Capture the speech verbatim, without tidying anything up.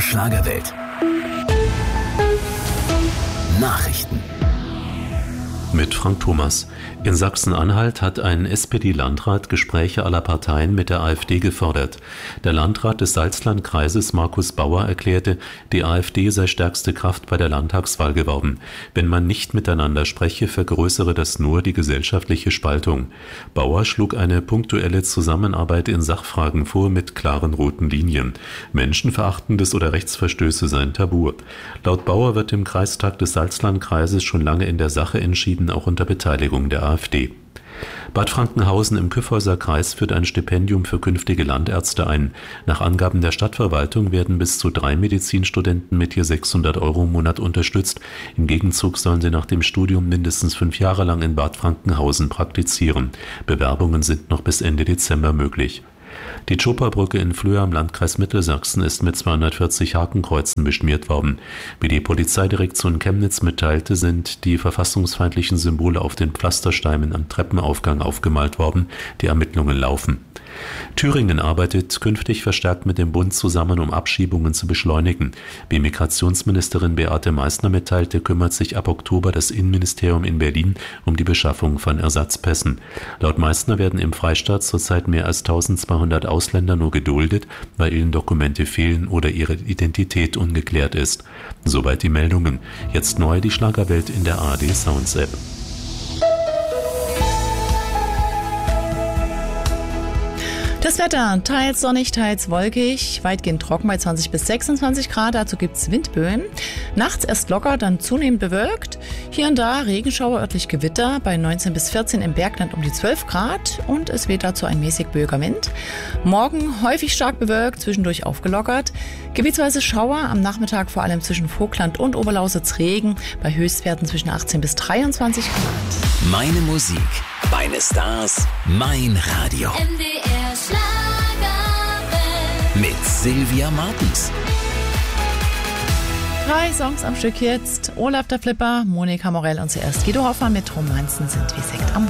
Schlagerwelt. Nachrichten. Mit Frank Thomas. In Sachsen-Anhalt hat ein S P D-Landrat Gespräche aller Parteien mit der AfD gefordert. Der Landrat des Salzlandkreises Markus Bauer erklärte, die AfD sei stärkste Kraft bei der Landtagswahl geworden. Wenn man nicht miteinander spreche, vergrößere das nur die gesellschaftliche Spaltung. Bauer schlug eine punktuelle Zusammenarbeit in Sachfragen vor mit klaren roten Linien. Menschenverachtendes oder Rechtsverstöße seien tabu. Laut Bauer wird im Kreistag des Salzlandkreises schon lange in der Sache entschieden, auch unter Beteiligung der AfD. Bad Frankenhausen im Kyffhäuser Kreis führt ein Stipendium für künftige Landärzte ein. Nach Angaben der Stadtverwaltung werden bis zu drei Medizinstudenten mit je sechshundert Euro im Monat unterstützt. Im Gegenzug sollen sie nach dem Studium mindestens fünf Jahre lang in Bad Frankenhausen praktizieren. Bewerbungen sind noch bis Ende Dezember möglich. Die Tschopa-Brücke in Flöa im Landkreis Mittelsachsen ist mit zweihundertvierzig Hakenkreuzen beschmiert worden. Wie die Polizeidirektion Chemnitz mitteilte, sind die verfassungsfeindlichen Symbole auf den Pflastersteinen am Treppenaufgang aufgemalt worden. Die Ermittlungen laufen. Thüringen arbeitet künftig verstärkt mit dem Bund zusammen, um Abschiebungen zu beschleunigen. Wie Migrationsministerin Beate Meissner mitteilte, kümmert sich ab Oktober das Innenministerium in Berlin um die Beschaffung von Ersatzpässen. Laut Meissner werden im Freistaat zurzeit mehr als eintausendzweihundert Ausländer nur geduldet, weil ihnen Dokumente fehlen oder ihre Identität ungeklärt ist. Soweit die Meldungen. Jetzt neu die Schlagerwelt in der A R D Sounds App. Das Wetter, teils sonnig, teils wolkig, weitgehend trocken bei zwanzig bis sechsundzwanzig Grad, dazu gibt's Windböen. Nachts erst locker, dann zunehmend bewölkt. Hier und da Regenschauer, örtlich Gewitter, bei neunzehn bis vierzehn im Bergland um die zwölf Grad und es weht dazu ein mäßig böiger Wind. Morgen häufig stark bewölkt, zwischendurch aufgelockert. Gebietsweise Schauer, am Nachmittag vor allem zwischen Vogtland und Oberlausitz Regen, bei Höchstwerten zwischen achtzehn bis dreiundzwanzig Grad. Meine Musik, meine Stars, mein Radio. M D R Schlagerwelt Mit Sylvia Martens. Drei Songs am Stück jetzt. Olaf der Flipper, Monika Morell und zuerst Guido Hoffmann mit Romanzen sind wie Sekt am